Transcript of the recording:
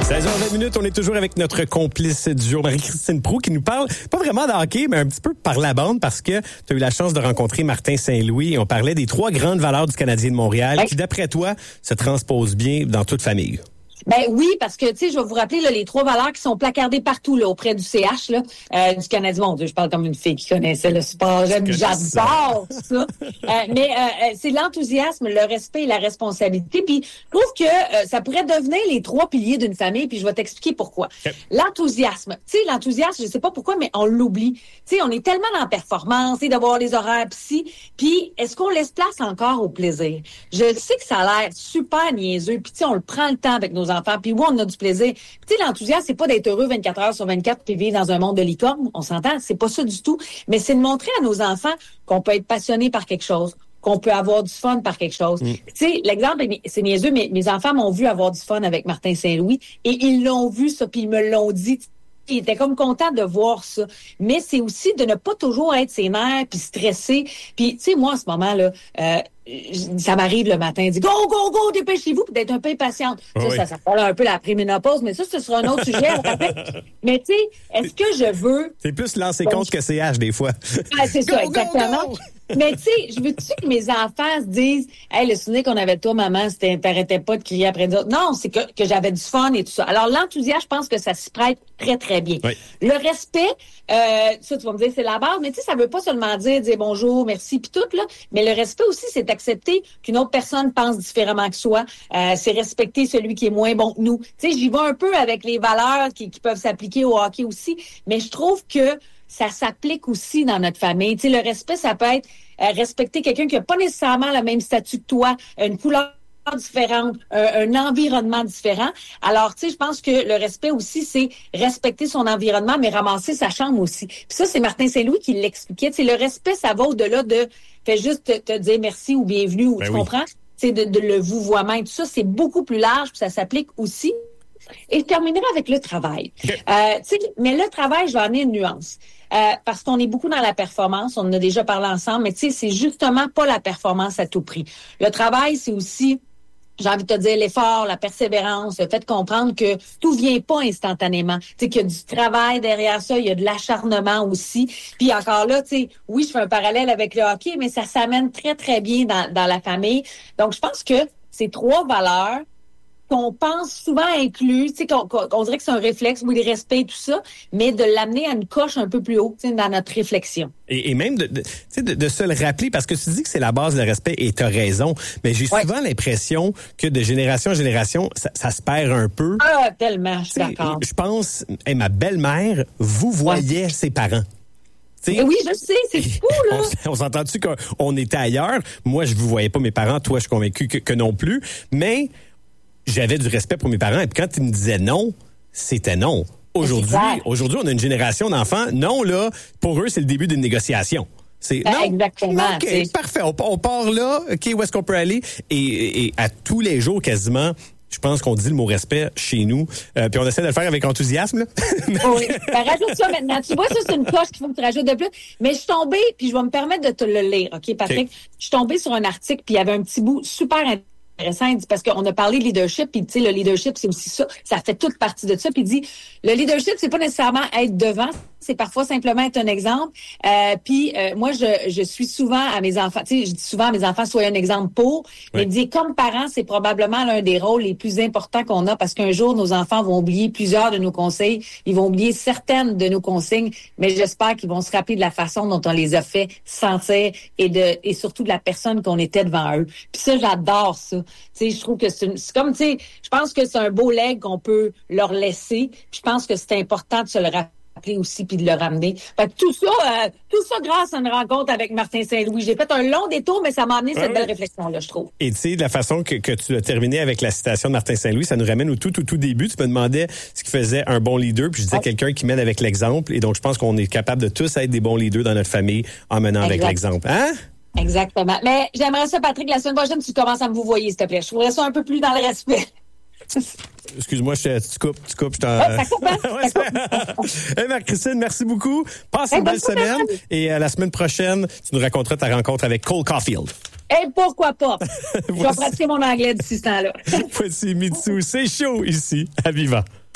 16h20, on est toujours avec notre complice du jour, Marie-Christine Proulx, qui nous parle, pas vraiment de hockey, mais un petit peu par la bande, parce que tu as eu la chance de rencontrer Martin Saint-Louis et on parlait des 3 grandes valeurs du Canadien de Montréal qui, d'après toi, se transposent bien dans toute famille. Ben oui, parce que, tu sais, je vais vous rappeler là, les 3 valeurs qui sont placardées partout là, auprès du CH là, du Canadien. Mon Dieu, je parle comme une fille qui connaissait le sport. J'adore ça. Mais c'est l'enthousiasme, le respect et la responsabilité. Puis je trouve que ça pourrait devenir les 3 piliers d'une famille, puis je vais t'expliquer pourquoi. Okay. L'enthousiasme. Tu sais, l'enthousiasme, je sais pas pourquoi, mais on l'oublie. Tu sais, on est tellement dans la performance, d'avoir les horaires psy. Puis est-ce qu'on laisse place encore au plaisir? Je sais que ça a l'air super niaiseux, puis tu sais, on le prend le temps avec nos enfants, puis oui, on a du plaisir. Tu sais, l'enthousiasme, c'est pas d'être heureux 24 heures sur 24 puis vivre dans un monde de licorne, on s'entend, c'est pas ça du tout, mais c'est de montrer à nos enfants qu'on peut être passionné par quelque chose, qu'on peut avoir du fun par quelque chose. Tu sais, l'exemple, c'est niaiseux, mais mes enfants m'ont vu avoir du fun avec Martin Saint-Louis, et ils l'ont vu, ça, puis ils me l'ont dit. Ils étaient comme contents de voir ça. Mais c'est aussi de ne pas toujours être ses nerfs puis stressé. Puis, tu sais, moi, en ce moment-là, ça m'arrive le matin, dit go, go, go, dépêchez-vous, puis d'être un peu impatiente. Oui. Ça parle un peu la préménopause, mais ça, ce sera un autre sujet. Mais tu sais, est-ce que je veux... C'est plus lancer compte que CH, des fois. C'est ça, exactement. Go, go! Mais tu sais, je veux-tu que mes enfants se disent « Hey, le souvenir qu'on avait de toi, maman, c'était t'arrêtais pas de crier après d'autres. » Non, c'est que j'avais du fun et tout ça. Alors, l'enthousiasme, je pense que ça s'y prête très, très bien. Oui. Le respect, ça, tu vas me dire, c'est la base, mais tu sais, ça veut pas seulement dire bonjour, merci, puis tout, là. Mais le respect aussi, c'est accepter qu'une autre personne pense différemment que soi. C'est respecter celui qui est moins bon que nous. Tu sais, j'y vais un peu avec les valeurs qui peuvent s'appliquer au hockey aussi, mais je trouve que ça s'applique aussi dans notre famille. Tu sais, le respect, ça peut être respecter quelqu'un qui n'a pas nécessairement le même statut que toi, une couleur différente, un environnement différent. Alors, tu sais, je pense que le respect aussi, c'est respecter son environnement, mais ramasser sa chambre aussi. Puis ça, c'est Martin Saint-Louis qui l'expliquait. Tu sais, le respect, ça va au-delà de fais juste te dire merci ou bienvenue, ou tu comprends? Tu sais, de le vouvoiement et tout ça, c'est beaucoup plus large, puis ça s'applique aussi. Et je terminerai avec le travail. Mais le travail, je vais amener une nuance. Parce qu'on est beaucoup dans la performance, on en a déjà parlé ensemble, mais tu sais, c'est justement pas la performance à tout prix. Le travail, c'est aussi, j'ai envie de te dire, l'effort, la persévérance, le fait de comprendre que tout vient pas instantanément. Tu sais, qu'il y a du travail derrière ça, il y a de l'acharnement aussi. Puis encore là, tu sais, oui, je fais un parallèle avec le hockey, mais ça s'amène très, très bien dans la famille. Donc, je pense que ces 3 valeurs qu'on pense souvent inclus, tu sais, qu'on dirait que c'est un réflexe, oui, le respect et tout ça, mais de l'amener à une coche un peu plus haut, tu sais, dans notre réflexion. Et même de se le rappeler, parce que tu dis que c'est la base, le respect, et t'as raison, mais j'ai souvent l'impression que de génération en génération, ça se perd un peu. Ah, tellement, je suis d'accord. Je pense, ma belle-mère vous voyait ses parents. Mais oui, je sais, c'est fou, là. On s'entend-tu qu'on était ailleurs? Moi, je vous voyais pas mes parents, toi, je suis convaincu que non plus, mais j'avais du respect pour mes parents, et puis quand ils me disaient non, c'était non. Aujourd'hui, on a une génération d'enfants. Non, là, pour eux, c'est le début d'une négociation. C'est non. Exactement. OK, parfait. On part là. OK, où est-ce qu'on peut aller? Et à tous les jours, quasiment, je pense qu'on dit le mot respect chez nous. Puis on essaie de le faire avec enthousiasme, là. Oui. Rajoute ça maintenant. Tu vois, ça, c'est une coche qu'il faut que tu rajoutes de plus. Mais je suis tombée, puis je vais me permettre de te le lire. OK, Patrick? Okay. Je suis tombée sur un article, puis il y avait un petit bout super intéressant, il dit, parce qu'on a parlé de leadership, puis tu sais, le leadership, c'est aussi ça fait toute partie de ça, puis il dit, le leadership, c'est pas nécessairement être devant, c'est parfois simplement être un exemple, puis moi, je suis souvent à mes enfants, tu sais, je dis souvent à mes enfants, soyez un exemple pour, mais il dit, comme parents, c'est probablement l'un des rôles les plus importants qu'on a, parce qu'un jour, nos enfants vont oublier plusieurs de nos conseils, ils vont oublier certaines de nos consignes, mais j'espère qu'ils vont se rappeler de la façon dont on les a fait sentir, et surtout de la personne qu'on était devant eux. Puis ça, j'adore ça. Tu sais, je trouve que c'est comme, tu sais, je pense que c'est un beau leg qu'on peut leur laisser. Puis je pense que c'est important de se le rappeler aussi puis de le ramener. Fait que tout ça grâce à une rencontre avec Martin Saint-Louis. J'ai fait un long détour, mais ça m'a amené cette belle réflexion-là, je trouve. Et tu sais, de la façon que tu as terminé avec la citation de Martin Saint-Louis, ça nous ramène au tout début. Tu me demandais ce qui faisait un bon leader, puis je disais quelqu'un qui mène avec l'exemple. Et donc, je pense qu'on est capable de tous être des bons leaders dans notre famille en menant avec l'exemple. Hein? Exactement. Mais j'aimerais ça, Patrick, la semaine prochaine, tu commences à me vous voyer, s'il te plaît. Je voudrais ça un peu plus dans le respect. Excuse-moi, tu coupes. Ça coupe, hein? Hey, Marie-Christine, merci beaucoup. Passe une belle semaine. Et la semaine prochaine, tu nous raconteras ta rencontre avec Cole Caulfield. Et pourquoi pas? Je vais pratiquer mon anglais d'ici ce temps-là. Voici Mitsou. C'est chaud ici, à Vivant.